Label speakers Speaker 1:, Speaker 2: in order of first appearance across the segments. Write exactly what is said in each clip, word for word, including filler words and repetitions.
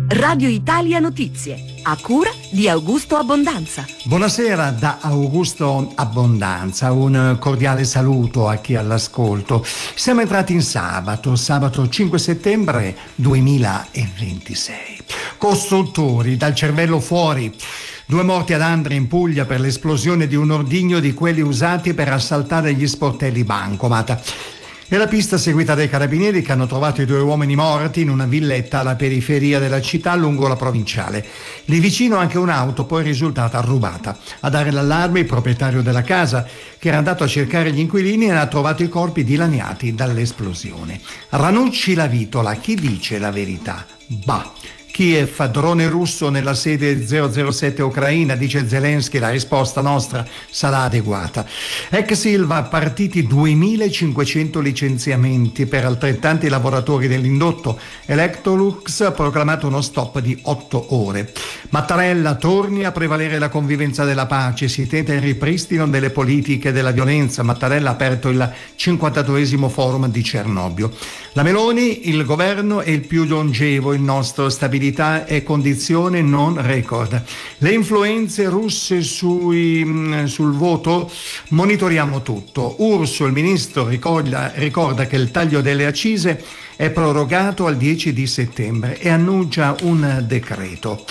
Speaker 1: Radio Italia Notizie, a cura di Augusto Abbondanza.
Speaker 2: Buonasera da Augusto Abbondanza, un cordiale saluto a chi è all'ascolto. Siamo entrati in sabato, sabato cinque settembre duemilaventisei. Costruttori, dal cervello fuori. Due morti ad Andria in Puglia per l'esplosione di un ordigno di quelli usati per assaltare gli sportelli bancomat. E la pista seguita dai carabinieri che hanno trovato i due uomini morti in una villetta alla periferia della città lungo la provinciale. Lì vicino anche un'auto poi risultata rubata. A dare l'allarme il proprietario della casa, che era andato a cercare gli inquilini e ha trovato i corpi dilaniati dall'esplosione. Ranucci la vitola, chi dice la verità? Bah! Kiev, drone russo nella sede zero zero sette Ucraina, dice Zelensky, la risposta nostra sarà adeguata. Ex Ilva, partiti duemilacinquecento licenziamenti per altrettanti lavoratori dell'indotto. Electrolux ha proclamato uno stop di otto ore. Mattarella, torni a prevalere la convivenza della pace, si tenta il ripristino delle politiche della violenza. Mattarella ha aperto il cinquantatduesimo forum di Cernobbio. La Meloni, il governo è il più longevo, il nostro stabilità è condizione non record. Le influenze russe sui, sul voto, monitoriamo tutto. Urso, il ministro, ricorda, ricorda che il taglio delle accise è prorogato al dieci di settembre e annuncia un decreto.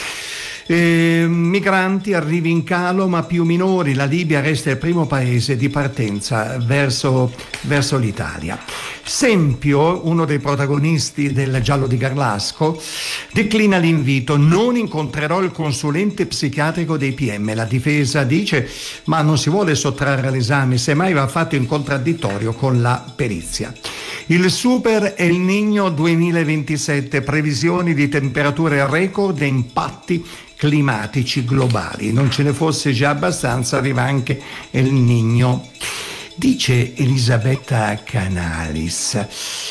Speaker 2: Eh, migranti, arrivi in calo ma più minori, la Libia resta il primo paese di partenza verso, verso l'Italia. Sempio, uno dei protagonisti del Giallo di Garlasco, declina l'invito: non incontrerò il consulente psichiatrico dei P M. La difesa dice ma non si vuole sottrarre all'esame, semmai va fatto in contraddittorio con la perizia. Il Super El Niño duemilaventisette, previsioni di temperature record e impatti climatici globali. Non ce ne fosse già abbastanza, arriva anche El Niño. Dice Elisabetta Canalis,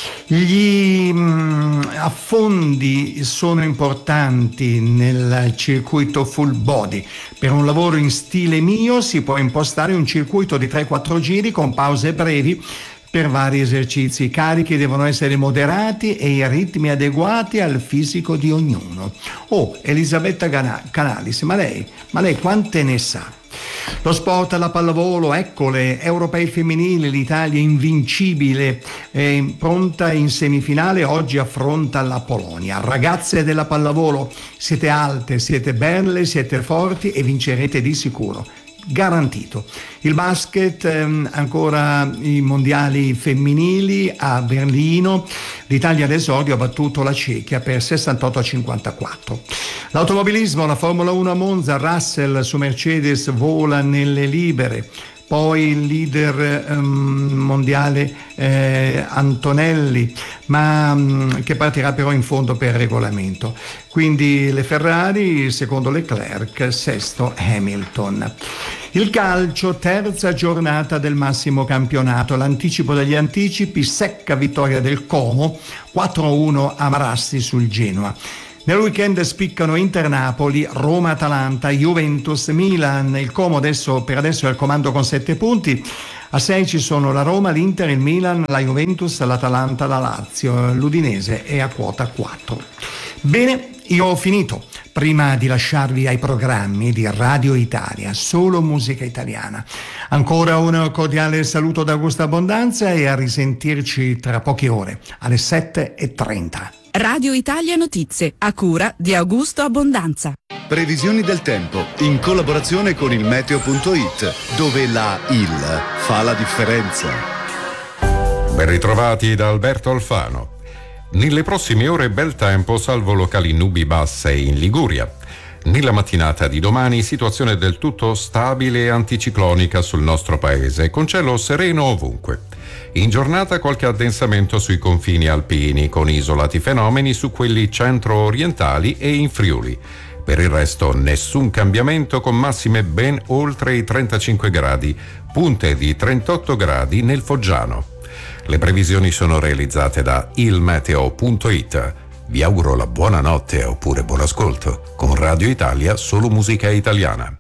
Speaker 2: gli mh, affondi sono importanti nel circuito full body. Per un lavoro in stile mio si può impostare un circuito di tre quattro giri con pause brevi per vari esercizi. I carichi devono essere moderati e i ritmi adeguati al fisico di ognuno. Oh, Elisabetta Canalis, ma lei, ma lei quante ne sa? Lo sport, la pallavolo, eccole, europei femminili, l'Italia invincibile, eh, pronta in semifinale, oggi affronta la Polonia. Ragazze della pallavolo, siete alte, siete belle, siete forti e vincerete di sicuro. Garantito. Il basket, ehm, ancora i mondiali femminili a Berlino, l'Italia d'esordio ha battuto la Cechia per sessantotto a cinquantaquattro. L'automobilismo, la Formula uno a Monza, Russell su Mercedes vola nelle libere. Poi il leader um, mondiale eh, Antonelli, ma um, che partirà però in fondo per regolamento. Quindi le Ferrari, secondo Leclerc, sesto Hamilton. Il calcio, terza giornata del massimo campionato, l'anticipo degli anticipi, secca vittoria del Como, quattro a uno a Marassi sul Genoa. Nel weekend spiccano Inter-Napoli, Roma-Atalanta, Juventus-Milan. Il Como adesso, per adesso è al comando con sette punti. A sei ci sono la Roma, l'Inter, il Milan, la Juventus, l'Atalanta, la Lazio. L'Udinese è a quota quattro. Bene, io ho finito. Prima di lasciarvi ai programmi di Radio Italia, solo musica italiana. Ancora un cordiale saluto da Augusto Abbondanza e a risentirci tra poche ore, alle sette e trenta.
Speaker 1: Radio Italia Notizie, a cura di Augusto Abbondanza.
Speaker 3: Previsioni del tempo, in collaborazione con il meteo punto it, dove la I L fa la differenza.
Speaker 4: Ben ritrovati da Alberto Alfano. Nelle prossime ore bel tempo, salvo locali nubi basse in Liguria. Nella mattinata di domani situazione del tutto stabile e anticiclonica sul nostro paese, con cielo sereno ovunque. In giornata qualche addensamento sui confini alpini, con isolati fenomeni su quelli centro-orientali e in Friuli. Per il resto nessun cambiamento, con massime ben oltre i trentacinque gradi, punte di trentotto gradi nel Foggiano. Le previsioni sono realizzate da il meteo punto it. Vi auguro la buonanotte oppure buon ascolto. Con Radio Italia, solo musica italiana.